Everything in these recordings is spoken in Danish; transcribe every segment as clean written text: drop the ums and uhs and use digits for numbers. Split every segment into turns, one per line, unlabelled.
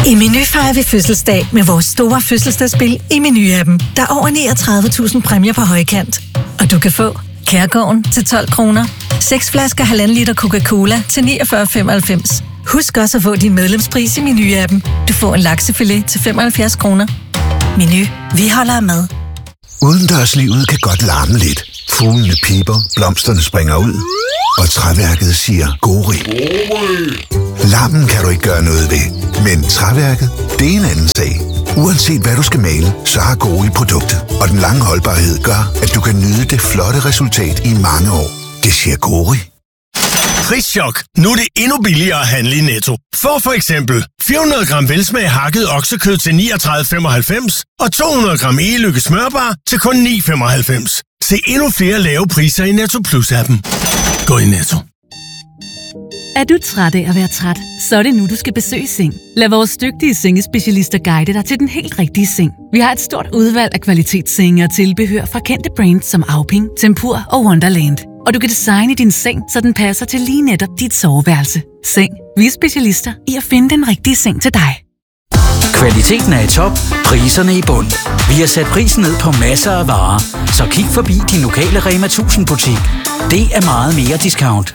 I Meny fejrer vi fødselsdag med vores store fødselsdagsspil i Meny-appen. Der er over 39.000 præmier på højkant. Og du kan få Kærgården til 12 kroner, 6 flasker 1,5 liter Coca-Cola til 49,95. Husk også at få din medlemspris i Meny-appen. Du får en laksefilet til 75 kroner. Meny. Vi holder med.
Udendørslivet kan godt larme lidt. Fuglene piper, blomsterne springer ud, og træværket siger gori. Larmen kan du ikke gøre noget ved, men træværket, det er en anden sag. Uanset hvad du skal male, så har Gori produktet, og den lange holdbarhed gør, at du kan nyde det flotte resultat i mange år. Det siger Gori.
Prischok. Nu er det endnu billigere at handle i Netto. Få for eksempel 400 gram velsmag hakket oksekød til 39,95 og 200 gram e-lykke smørbar til kun 9,95. Se endnu flere lave priser i Netto Plus-appen. Gå i Netto.
Er du træt af at være træt? Så er det nu, du skal besøge Seng. Lad vores dygtige sengespecialister guide dig til den helt rigtige seng. Vi har et stort udvalg af kvalitetssenge og tilbehør fra kendte brands som Auping, Tempur og Wonderland. Og du kan designe din seng, så den passer til lige netop dit soveværelse. Seng. Vi er specialister i at finde den rigtige seng til dig.
Kvaliteten er i top, priserne i bund. Vi har sat prisen ned på masser af varer, så kig forbi din lokale Rema 1000 butik. Det er meget mere discount.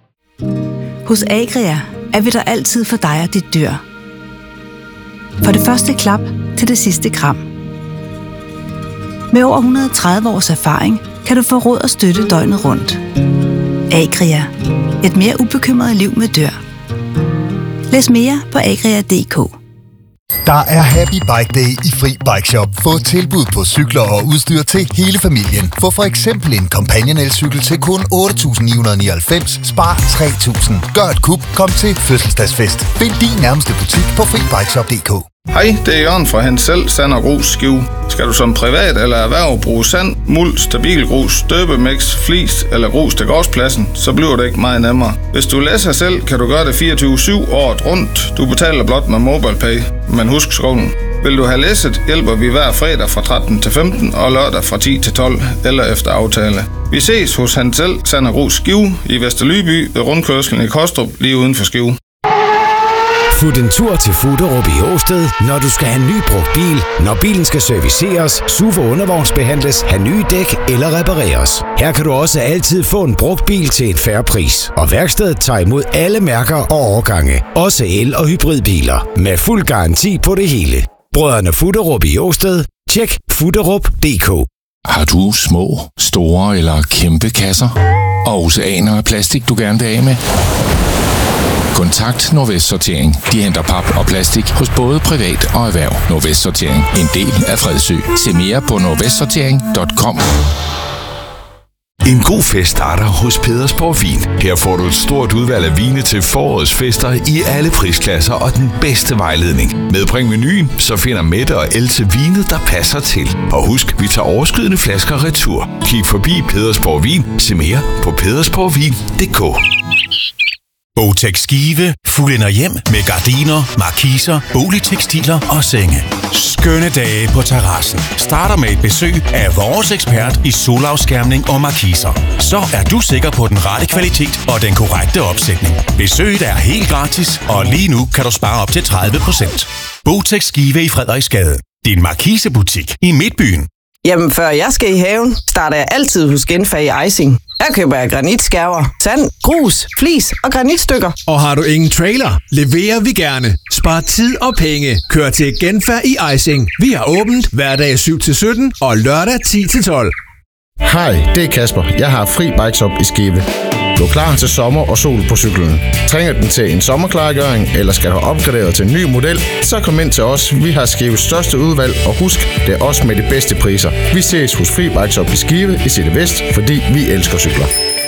Hos Agria er vi der altid for dig og dit dyr. For det første klap til det sidste kram. Med over 130 års erfaring kan du få råd og støtte døgnet rundt. Agria. Et mere ubekymret liv med dyr. Læs mere på agria.dk.
Der er Happy Bike Day i Fri Bike Shop. Få tilbud på cykler og udstyr til hele familien. Få for eksempel en Companion elcykel til kun 8.999. Spar 3.000. Gør et kub. Kom til fødselsdagsfest. Find din nærmeste butik på FriBikeShop.dk.
Hej, det er Jørgen fra Hensel Sand og Grus Skive. Skal du som privat eller erhverv bruge sand, muld, stabilgrus, støbemix, flis eller grus til gårdspladsen, så bliver det ikke meget nemmere. Hvis du læser selv, kan du gøre det 24/7 året rundt. Du betaler blot med MobilePay. Men husk skolen. Vil du have læsset, hjælper vi hver fredag fra 13 til 15 og lørdag fra 10 til 12 eller efter aftale. Vi ses hos Hensel Sand og Grus Skive i Vesterlyby ved rundkørslen i Kostrup lige uden for Skive.
Fut en tur til Fuderup i Åsted, når du skal have en ny brugt bil, når bilen skal serviceres, SUV og undervognsbehandles, have nye dæk eller repareres. Her kan du også altid få en brugt bil til en fair pris. Og værkstedet tager imod alle mærker og årgange, også el- og hybridbiler, med fuld garanti på det hele. Brødrene Fuderup i Åsted. Tjek fuderup.dk.
Har du små, store eller kæmpe kasser? Og oceaner af plastik, du gerne vil af med? Kontakt Nordvest Sortering. De henter pap og plastik hos både privat og erhverv. Nordvest Sortering. En del af Fredsø. Se mere på nordvestsortering.com.
En god fest starter hos Pedersborg Vin. Her får du et stort udvalg af vine til forårets fester i alle prisklasser og den bedste vejledning. Medbring menuen, så finder Mette og Else vinet, der passer til. Og husk, vi tager overskydende flasker retur. Kig forbi Pedersborg Vin. Se mere på pedersborgvin.dk.
Botex Skive fuldender hjem med gardiner, markiser, boligtekstiler og senge. Skønne dage på terrassen starter med et besøg af vores ekspert i solafskærmning og markiser. Så er du sikker på den rette kvalitet og den korrekte opsætning. Besøget er helt gratis, og lige nu kan du spare op til 30%. Botex Skive i Frederiksgade. Din markisebutik i Midtbyen.
Jamen, før jeg skal i haven, starter jeg altid hos Genfag Icing. Her køber jeg granitskærver, sand, grus, flis og granitstykker.
Og har du ingen trailer, leverer vi gerne. Spar tid og penge. Kør til Genfag i Icing. Vi har åbent hverdag 7-17 og lørdag 10-12.
Hej, det er Kasper. Jeg har Fri Bikeshop i Skive. Du er klar til sommer og sol på cyklen. Trænger den til en sommerklargøring, eller skal du opgradere til en ny model, så kom ind til os. Vi har Skives største udvalg, og husk, det er os med de bedste priser. Vi ses hos Fri Bikeshop i Skive i City Vest, fordi vi elsker cykler.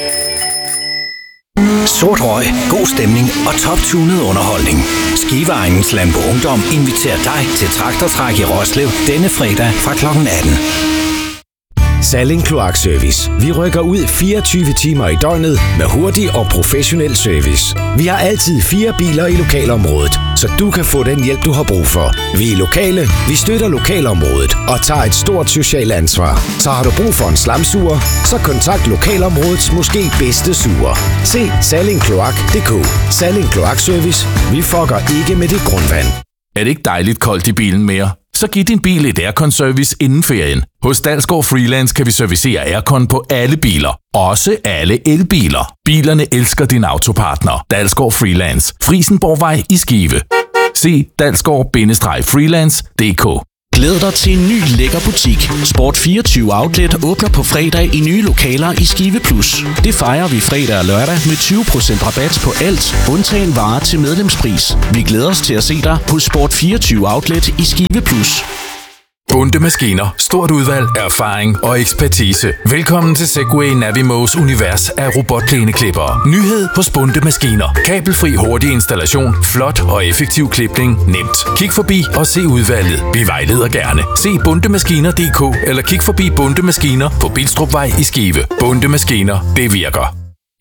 Sort røg, god stemning og top-tunet underholdning. Skiveegnens Landbo Ungdom inviterer dig til traktortræk i Roslev denne fredag fra kl. 18.
Salling Kloakservice. Vi rykker ud 24 timer i døgnet med hurtig og professionel service. Vi har altid 4 biler i lokalområdet, så du kan få den hjælp, du har brug for. Vi er lokale, vi støtter lokalområdet og tager et stort socialt ansvar. Så har du brug for en slamsuger, så kontakt lokalområdets måske bedste suger. Se sallingkloak.dk. Salling Kloakservice. Vi fucker ikke med dit grundvand.
Er det ikke dejligt koldt i bilen mere? Så giv din bil et aircon-service inden ferien. Hos Dalsgaard Freelance kan vi servicere aircon på alle biler. Også alle elbiler. Bilerne elsker din autopartner. Dalsgaard Freelance. Frisenborgvej i Skive. Se dalsgaard-freelance.dk.
Glæd dig til en ny lækker butik. Sport 24 Outlet åbner på fredag i nye lokaler i Skive Plus. Det fejrer vi fredag og lørdag med 20% rabat på alt, undtagen varer til medlemspris. Vi glæder os til at se dig på Sport 24 Outlet i Skive Plus.
Bunde Maskiner. Stort udvalg, erfaring og ekspertise. Velkommen til Segway Navimos univers af robotplæneklippere. Nyhed hos Bunde Maskiner. Kabelfri hurtig installation, flot og effektiv klipning, nemt. Kig forbi og se udvalget. Vi vejleder gerne. Se bundemaskiner.dk eller kig forbi Bunde Maskiner på Bilstrupvej i Skive. Bunde Maskiner. Det virker.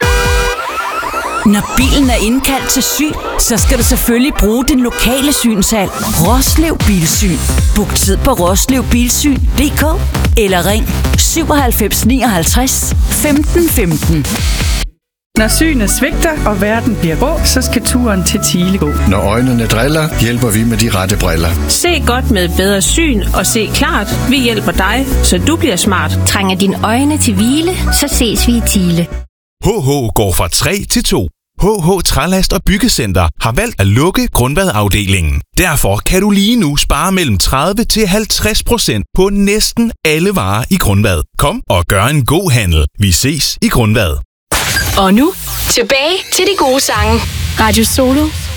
Når bilen er indkaldt til syn, så skal du selvfølgelig bruge din lokale synshal. Roslev Bilsyn. Book tid på roslevbilsyn.dk eller ring 97 59 15 15.
Når synet svigter, og verden bliver grå, så skal turen til Thiele gå.
Når øjnene driller, hjælper vi med de rette briller.
Se godt med bedre syn og se klart. Vi hjælper dig, så du bliver smart.
Trænger dine øjne til hvile, så ses vi i Thiele.
HH går fra 3 til 2. HH Trælast og Byggecenter har valgt at lukke Grundvadafdelingen. Derfor kan du lige nu spare mellem 30 til 50% på næsten alle varer i Grundvad. Kom og gør en god handel. Vi ses i Grundvad.
Og nu tilbage til de gode sange. Radio Solo